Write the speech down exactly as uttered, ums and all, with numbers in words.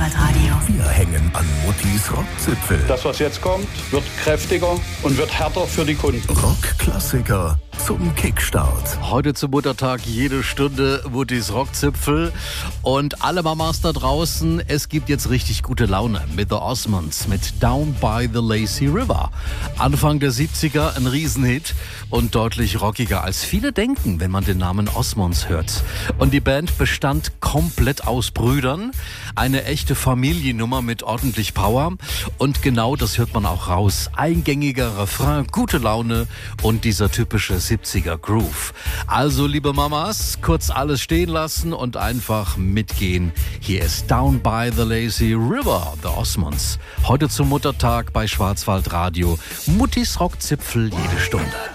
Schwarzwaldradio. Wir hängen an Muttis Rockzipfel. Das, was jetzt kommt, wird kräftiger und wird härter für die Kunden. Rockklassiker zum Kickstart. Heute zum Muttertag jede Stunde Muttis Rockzipfel. Und alle Mamas da draußen, es gibt jetzt richtig gute Laune mit The Osmonds, mit Down by the Lazy River. Anfang der siebziger ein Riesenhit und deutlich rockiger als viele denken, wenn man den Namen Osmonds hört. Und die Band bestand komplett aus Brüdern. Eine echte Familiennummer mit ordentlich Power. Und genau das hört man auch raus. Eingängiger Refrain, gute Laune und dieser typische siebziger Groove. Also, liebe Mamas, kurz alles stehen lassen und einfach mitgehen. Hier ist Down by the Lazy River, The Osmonds. Heute zum Muttertag bei Schwarzwaldradio. Muttis Rockzipfel jede Stunde.